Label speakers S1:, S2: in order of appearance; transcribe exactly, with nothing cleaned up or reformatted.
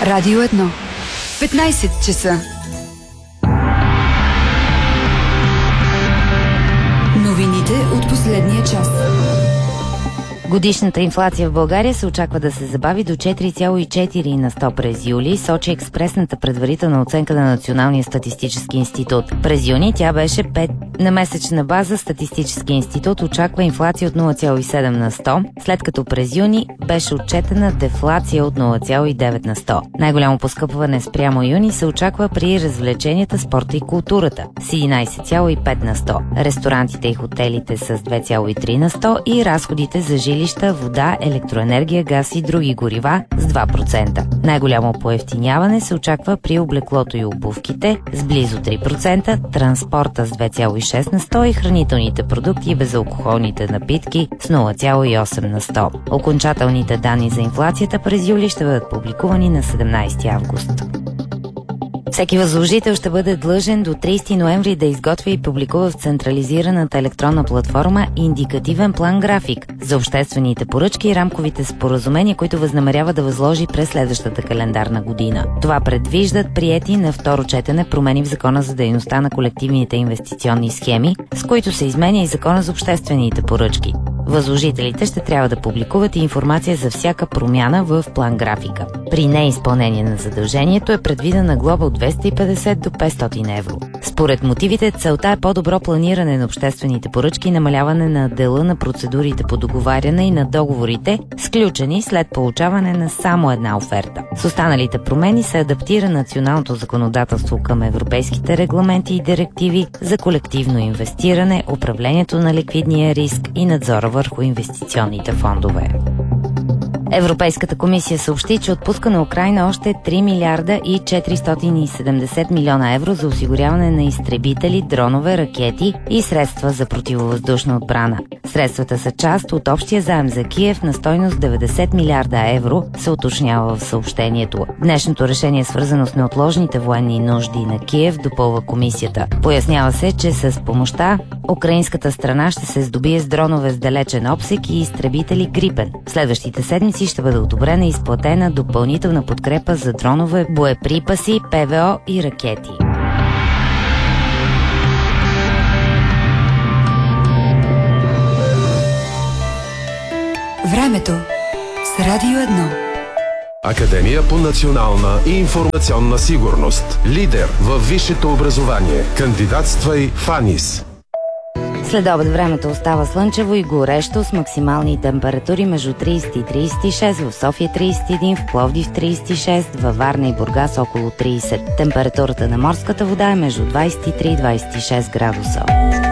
S1: Радио едно. петнайсет часа. Новините от последния час.
S2: Годишната инфлация в България се очаква да се забави до четири цяло и четири на сто през юли, сочи експресната предварителна оценка на Националния статистически институт. През юни тя беше пет. На месечна база Статистически институт очаква инфлация от нула цяло и седем на сто, след като през юни беше отчетена дефлация от нула цяло и девет на сто. Най-голямо поскъпване спрямо юни се очаква при развлеченията, спорта и културата с единайсет цяло и пет на сто, ресторантите и хотелите с две цяло и три на сто и разходите за жилища, вода, електроенергия, газ и други горива с два процента. Най-голямо поевтиняване се очаква при облеклото и обувките с близо три процента, транспорта с две цяло и шест на сто и хранителните продукти и безалкохолните напитки с нула цяло и осем на сто. Окончателните данни за инфлацията през юли ще бъдат публикувани на седемнайсети август. Всеки възложител ще бъде длъжен до трийсети ноември да изготви и публикува в централизираната електронна платформа индикативен план-график за обществените поръчки и рамковите споразумения, които възнамерява да възложи през следващата календарна година. Това предвиждат приети на второ четене промени в Закона за дейността на колективните инвестиционни схеми, с които се изменя и Закона за обществените поръчки. Възложителите ще трябва да публикуват и информация за всяка промяна в план-графика. При неизпълнение на задължението е предвидена глоба от двеста и петдесет до петстотин евро. Според мотивите, целта е по-добро планиране на обществените поръчки и намаляване на дела на процедурите по договаряне и на договорите, сключени след получаване на само една оферта. С останалите промени се адаптира националното законодателство към европейските регламенти и директиви за колективно инвестиране, управлението на ликвидния риск и надзора върху инвестиционните фондове. Европейската комисия съобщи, че отпуска на Украйна още три милиарда и четиристотин и седемдесет милиона евро за осигуряване на изтребители, дронове, ракети и средства за противовъздушна отбрана. Средствата са част от общия заем за Киев на стойност деветдесет милиарда евро, се уточнява в съобщението. Днешното решение е свързано с неотложните военни нужди на Киев, допълва комисията. Пояснява се, че с помощта украинската страна ще се здобие с дронове с далечен обсек и изтребители Грипен. В следващите седмици ще бъде одобрена и изплатена допълнителна подкрепа за дронове, боеприпаси, ПВО и ракети.
S1: Времето с Радио едно.
S3: Академия по национална и информационна сигурност. Лидер във висшето образование. Кандидатствай в АНИС.
S2: След обед времето остава слънчево и горещо с максимални температури между трийсет и трийсет и шест, в София трийсет и един, в Пловдив трийсет и шест, във Варна и Бургас около трийсет. Температурата на морската вода е между двайсет и три и двайсет и шест градуса.